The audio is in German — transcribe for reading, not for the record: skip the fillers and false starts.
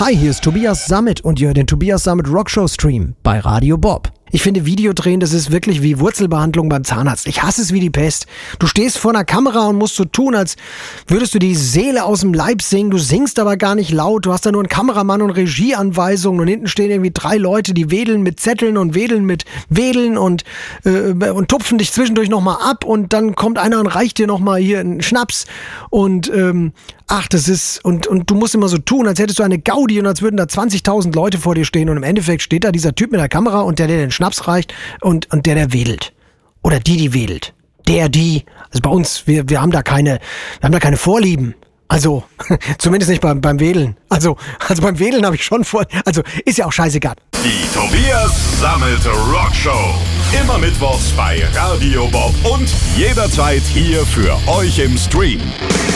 Hi, hier ist Tobias Sammet und ihr hört den Tobias Sammet Rockshow Stream bei Radio Bob. Ich finde, Videodrehen, das ist wirklich wie Wurzelbehandlung beim Zahnarzt. Ich hasse es wie die Pest. Du stehst vor einer Kamera und musst so tun, als würdest du die Seele aus dem Leib singen. Du singst aber gar nicht laut. Du hast da nur einen Kameramann und Regieanweisungen und hinten stehen irgendwie 3 Leute, die wedeln mit Zetteln und wedeln mit Wedeln und tupfen dich zwischendurch nochmal ab und dann kommt einer und reicht dir nochmal hier einen Schnaps und das ist, und du musst immer so tun, als hättest du eine Gaudi und als würden da 20.000 Leute vor dir stehen und im Endeffekt steht da dieser Typ mit der Kamera und der den Schnaps reicht und der wedelt. Oder die wedelt. Also bei uns, wir haben da keine Vorlieben. Also, zumindest nicht beim Wedeln. Also beim Wedeln habe ich schon also ist ja auch scheißegal. Die Tobias Sammet Rockshow. Immer mittwochs bei Radio Bob und jederzeit hier für euch im Stream.